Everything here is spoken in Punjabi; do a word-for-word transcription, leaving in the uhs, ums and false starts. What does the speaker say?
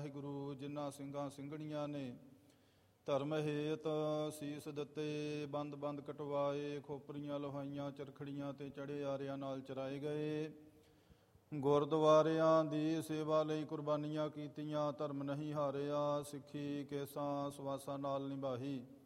ਵਾਹਿਗੁਰੂ। ਜਿਨ੍ਹਾਂ ਸਿੰਘਾਂ ਸਿੰਘਣੀਆਂ ਨੇ ਧਰਮ ਹੇਤ ਸੀਸ ਦਿੱਤੇ, ਬੰਦ ਬੰਦ ਕਟਵਾਏ, ਖੋਪਰੀਆਂ ਲੋਹਾਈਆਂ ਚਰਖੜੀਆਂ ਤੇ ਚੜੇ ਆਰਿਆਂ ਨਾਲ ਚਰਾਏ ਗਏ। ਗੁਰਦੁਆਰਿਆਂ ਦੀ ਸੇਵਾ ਲਈ ਕੁਰਬਾਨੀਆਂ ਕੀਤੀਆਂ, ਧਰਮ ਨਹੀਂ ਹਾਰਿਆ। ਸਿੱਖੀ ਕੇਸਾਂ ਸਵਾਸਾਂ ਨਾਲ ਨਿਭਾਈ,